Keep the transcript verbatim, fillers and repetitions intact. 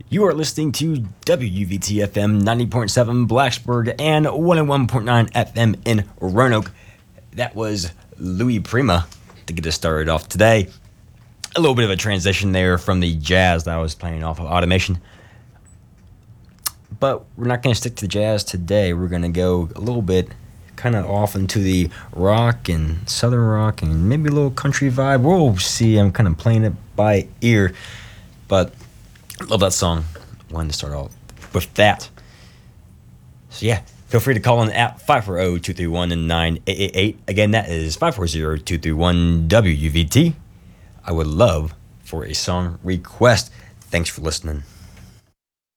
You are listening to W V T F M ninety point seven Blacksburg and one oh one point nine F M in Roanoke. That was Louis Prima to get us started off today. A little bit of a transition there from the jazz that I was playing off of Automation. But we're not going to stick to jazz today. We're going to go a little bit kind of off into the rock and southern rock and maybe a little country vibe. We'll see. I'm kind of playing it by ear. But I love that song. Wanted to start off with that. So yeah, feel free to call in at five four zero, two three one, nine eight eight eight. Again, that is five four zero, two three one, W V T. I would love for a song request. Thanks for listening.